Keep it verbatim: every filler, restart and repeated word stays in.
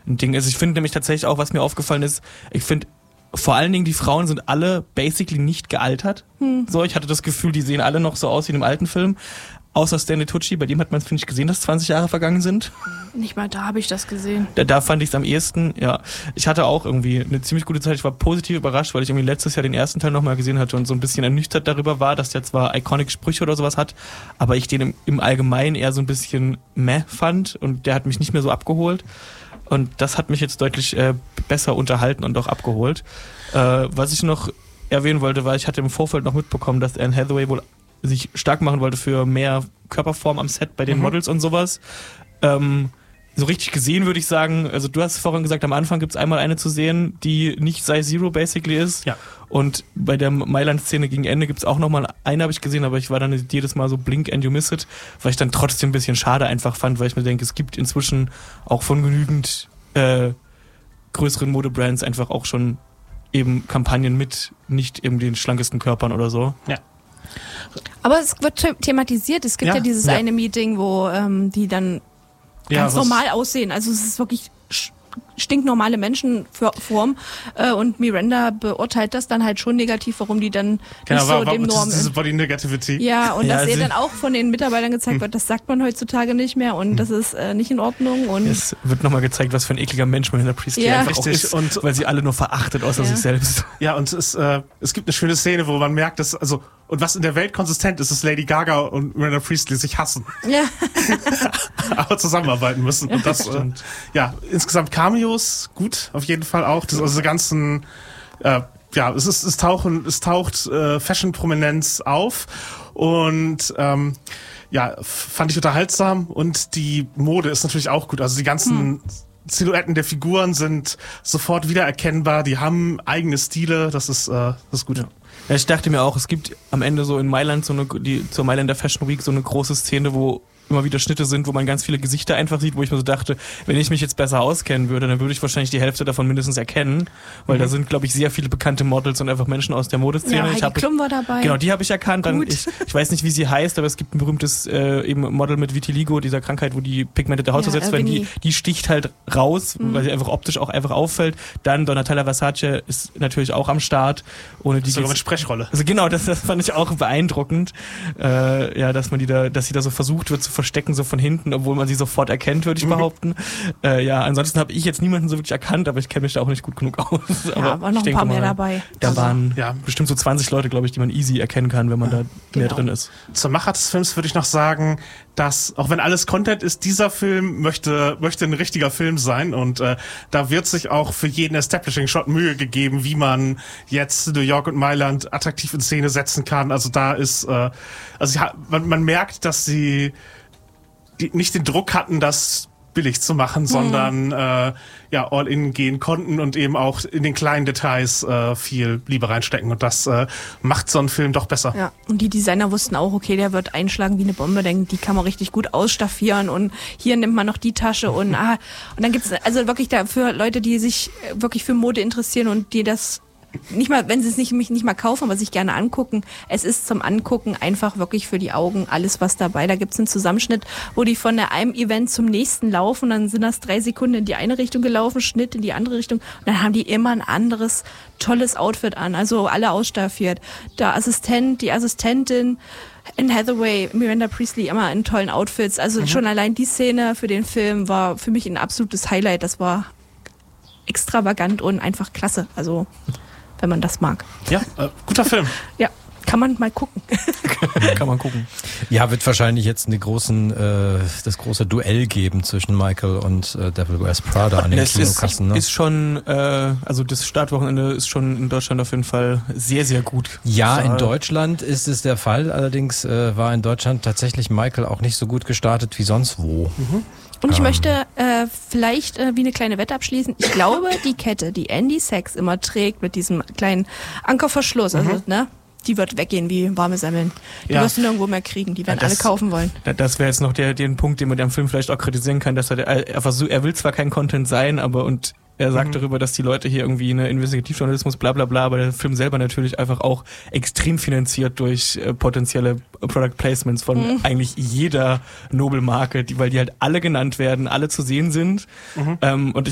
ein Ding ist. Ich finde nämlich tatsächlich auch, was mir aufgefallen ist, ich finde vor allen Dingen die Frauen sind alle basically nicht gealtert. Hm. So, ich hatte das Gefühl, die sehen alle noch so aus wie in einem alten Film. Außer Stanley Tucci, bei dem hat man es, finde ich, gesehen, dass zwanzig Jahre vergangen sind. Nicht mal da habe ich das gesehen. Da, da fand ich es am ehesten, ja. Ich hatte auch irgendwie eine ziemlich gute Zeit. Ich war positiv überrascht, weil ich irgendwie letztes Jahr den ersten Teil nochmal gesehen hatte und so ein bisschen ernüchtert darüber war, dass der zwar iconic Sprüche oder sowas hat, aber ich den im, im Allgemeinen eher so ein bisschen meh fand und der hat mich nicht mehr so abgeholt. Und das hat mich jetzt deutlich äh, besser unterhalten und auch abgeholt. Äh, was ich noch erwähnen wollte, war, ich hatte im Vorfeld noch mitbekommen, dass Anne Hathaway wohl sich stark machen wollte für mehr Körperform am Set bei den mhm. Models und sowas. Ähm, so richtig gesehen würde ich sagen, also du hast vorhin gesagt, am Anfang gibt es einmal eine zu sehen, die nicht Size Zero basically ist. Ja. Und bei der Mailand-Szene gegen Ende gibt es auch nochmal eine, habe ich gesehen, aber ich war dann jedes Mal so blink and you miss it, weil ich dann trotzdem ein bisschen schade einfach fand, weil ich mir denke, es gibt inzwischen auch von genügend äh, größeren Modebrands einfach auch schon eben Kampagnen mit nicht eben den schlankesten Körpern oder so. Ja. Aber es wird thematisiert. Es gibt ja, ja dieses ja. eine Meeting, wo ähm, die dann ja, ganz normal aussehen. Also es ist wirklich stinknormale Menschenform äh, und Miranda beurteilt das dann halt schon negativ, warum die dann genau, nicht so war, war, dem Norm ist. Diese Body Negativity. Ja, und ja, dass ihr dann auch von den Mitarbeitern gezeigt wird, das sagt man heutzutage nicht mehr und das ist äh, nicht in Ordnung. Und es wird nochmal gezeigt, was für ein ekliger Mensch Miranda Priestley ja. einfach auch ist, und weil sie alle nur verachtet, außer ja. sich selbst. Ja, und es, äh, es gibt eine schöne Szene, wo man merkt, dass, also, und was in der Welt konsistent ist, ist Lady Gaga und Miranda Priestley sich hassen. Ja. Aber zusammenarbeiten müssen. Und das, äh, ja, insgesamt Cameos, gut, auf jeden Fall auch. Das, also, die ganzen, äh, ja, es ist, es tauchen, es taucht, äh, Fashion-Prominenz auf. Und, ähm, ja, fand ich unterhaltsam. Und die Mode ist natürlich auch gut. Also, die ganzen, hm. Silhouetten der Figuren sind sofort wiedererkennbar. Die haben eigene Stile. Das ist, äh, das ist gut. Ja. Ja, ich dachte mir auch, es gibt am Ende so in Mailand so eine, die, zur Mailänder Fashion Week so eine große Szene, wo immer wieder Schnitte sind, wo man ganz viele Gesichter einfach sieht, wo ich mir so dachte, wenn ich mich jetzt besser auskennen würde, dann würde ich wahrscheinlich die Hälfte davon mindestens erkennen, weil mhm. da sind, glaube ich, sehr viele bekannte Models und einfach Menschen aus der Modeszene. Ja, Heidi ich hab, Klum war dabei. Genau, die habe ich erkannt. Dann, Gut. ich, ich weiß nicht, wie sie heißt, aber es gibt ein berühmtes äh, eben Model mit Vitiligo, dieser Krankheit, wo die pigmentierte Haut Ja, versetzt werden, die, die sticht halt raus, mhm. weil sie einfach optisch auch einfach auffällt. Dann Donatella Versace ist natürlich auch am Start. Ohne die sogar mit Sprechrolle. Also genau, das, das fand ich auch beeindruckend, äh, ja, dass man die da, dass sie da so versucht wird zu verstecken, so von hinten, obwohl man sie sofort erkennt, würde ich behaupten. Äh, ja, ansonsten habe ich jetzt niemanden so wirklich erkannt, aber ich kenne mich da auch nicht gut genug aus. Ja, aber war noch ein paar mehr mal, dabei. Da also, waren ja. bestimmt so zwanzig Leute, glaube ich, die man easy erkennen kann, wenn man da genau. mehr drin ist. Zur Macher des Films würde ich noch sagen, dass, auch wenn alles Content ist, dieser Film möchte möchte ein richtiger Film sein und äh, da wird sich auch für jeden Establishing-Shot Mühe gegeben, wie man jetzt New York und Mailand attraktiv in Szene setzen kann. Also da ist, äh, also ja, man, man merkt, dass sie die nicht den Druck hatten, das billig zu machen, mhm. sondern äh, ja all in gehen konnten und eben auch in den kleinen Details äh, viel Liebe reinstecken und das äh, macht so einen Film doch besser. Ja, und die Designer wussten auch, okay, der wird einschlagen wie eine Bombe, denn die kann man richtig gut ausstaffieren und hier nimmt man noch die Tasche und ah, und dann gibt's also wirklich da für Leute, die sich wirklich für Mode interessieren und die das nicht mal, wenn sie es nicht, mich nicht mal kaufen, aber sich gerne angucken. Es ist zum Angucken einfach wirklich für die Augen alles was dabei. Da gibt es einen Zusammenschnitt, wo die von einem Event zum nächsten laufen. Dann sind das drei Sekunden in die eine Richtung gelaufen, Schnitt in die andere Richtung. Und dann haben die immer ein anderes, tolles Outfit an. Also alle ausstaffiert. Der Assistent, die Assistentin, Anne Hathaway, Miranda Priestley, immer in tollen Outfits. Also mhm. schon allein die Szene für den Film war für mich ein absolutes Highlight. Das war extravagant und einfach klasse. Also wenn man das mag. Ja, äh, guter Film. Ja, kann man mal gucken. Kann man gucken. Ja, wird wahrscheinlich jetzt eine großen, äh, das große Duell geben zwischen Michael und äh, Devil Wears Prada an den es Kinokassen. Ist, ne? ist schon, äh, also das Startwochenende ist schon in Deutschland auf jeden Fall sehr, sehr gut. Ja, in Deutschland ist es der Fall. Allerdings äh, war in Deutschland tatsächlich Michael auch nicht so gut gestartet wie sonst wo. Mhm. Und ich ähm. möchte äh, vielleicht äh, wie eine kleine Wette abschließen. Ich glaube, die Kette, die Andy Sachs immer trägt mit diesem kleinen Ankerverschluss, mhm. also ne, die wird weggehen wie warme Semmeln. Die ja. wirst du nirgendwo mehr kriegen. Die werden ja, das, alle kaufen wollen. Das wäre jetzt noch der den Punkt, den man am Film vielleicht auch kritisieren kann, dass er, er versucht, er will zwar kein Content sein, aber und er sagt mhm. darüber, dass die Leute hier irgendwie eine Investigativjournalismus, bla bla bla, aber der Film selber natürlich einfach auch extrem finanziert durch äh, potenzielle Product Placements von mhm. eigentlich jeder Nobelmarke, die, weil die halt alle genannt werden, alle zu sehen sind. Mhm. Ähm, und